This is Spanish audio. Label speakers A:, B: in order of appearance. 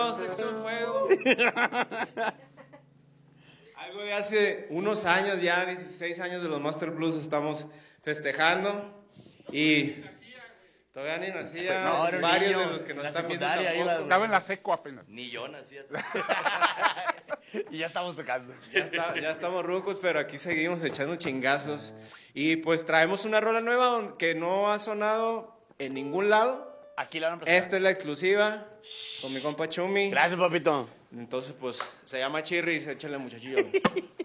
A: Sexo Fuego. Algo de hace unos años ya, 16 años de los Master Blues estamos festejando. Y todavía ni nacía,
B: No, era un
A: varios
B: niño,
A: de los que nos
B: en la
A: están viendo
B: secundaria
A: tampoco.
B: iba, güey.
C: Estaba en la seco apenas.
D: Ni yo nacía.
B: Y ya estamos tocando.
A: Ya estamos rucos, pero aquí seguimos echando chingazos. Y pues traemos una rola nueva que no ha sonado en ningún lado.
B: Aquí la van a presentar.
A: Esta es la exclusiva con mi compa Chumi.
B: Gracias, papito.
A: Entonces, pues, se llama Chirris, échale muchachillo.